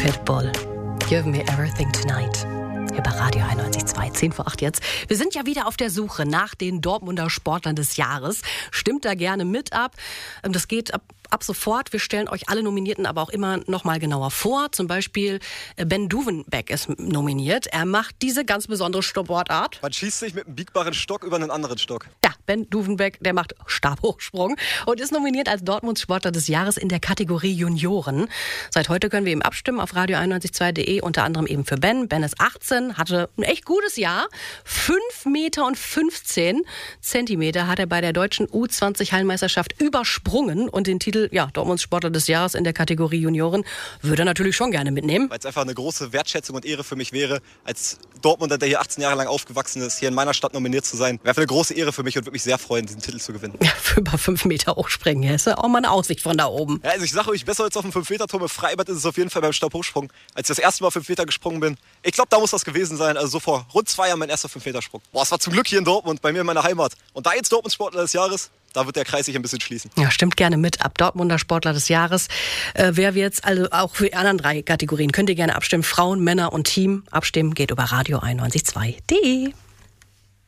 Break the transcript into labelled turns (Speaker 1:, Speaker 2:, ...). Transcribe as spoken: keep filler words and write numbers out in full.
Speaker 1: Pitbull. Give me everything tonight. Hier bei Radio einundneunzig Komma zwei, zehn vor acht jetzt. Wir sind ja wieder auf der Suche nach den Dortmunder Sportlern des Jahres. Stimmt da gerne mit ab. Das geht ab, ab sofort. Wir stellen euch alle Nominierten aber auch immer noch mal genauer vor. Zum Beispiel Ben Duvenbeck ist nominiert. Er macht diese ganz besondere Sportart.
Speaker 2: Man schießt sich mit einem biegbaren Stock über einen anderen Stock.
Speaker 1: Ja, Ben Duvenbeck, der macht Stabhochsprung und ist nominiert als Dortmunds Sportler des Jahres in der Kategorie Junioren. Seit heute können wir ihm abstimmen auf radio einundneunzig Komma zwei punkt de, unter anderem eben für Ben. Ben ist achtzehn, hatte ein echt gutes Jahr. fünf Meter und fünfzehn Zentimeter hat er bei der deutschen U zwanzig Hallenmeisterschaft übersprungen und den Titel ja, Dortmunds Sportler des Jahres in der Kategorie Junioren würde er natürlich schon gerne mitnehmen.
Speaker 2: Weil es einfach eine große Wertschätzung und Ehre für mich wäre, als Dortmunder, der hier achtzehn Jahre lang aufgewachsen ist, hier in meiner Stadt nominiert zu sein. Wäre eine große Ehre für mich und würde mich sehr freuen, diesen Titel zu gewinnen.
Speaker 1: Ja, für über fünf Meter hochspringen, ja, ist ja auch mal eine Aussicht von da oben.
Speaker 2: Ja, also ich sage euch, besser als auf dem fünf Meter Turm im Freibad ist es auf jeden Fall beim Stabhochsprung. Als ich das erste Mal fünf Meter gesprungen bin, ich glaube, da muss das gewesen sein. Also so vor rund zwei Jahren mein erster fünf Meter Sprung. Boah, es war zum Glück hier in Dortmund, bei mir in meiner Heimat. Und da jetzt Dortmunds Sportler des Jahres, da wird der Kreis sich ein bisschen schließen.
Speaker 1: Ja, stimmt gerne mit ab. Dortmunder Sportler des Jahres. Äh, wer wir jetzt also auch für die anderen drei Kategorien könnt ihr gerne abstimmen. Frauen, Männer und Team. Abstimmen geht über radio einundneunzig Komma zwei punkt de.